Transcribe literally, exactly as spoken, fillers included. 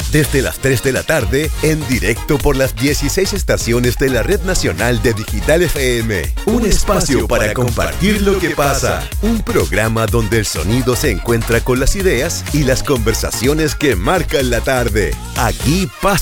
desde las tres de la tarde, en directo por las dieciséis estaciones de la Red Nacional de Digital F M. Un espacio para compartir lo que pasa. Un programa donde el sonido se encuentra con las ideas y las conversaciones que marcan la tarde. Aquí pasa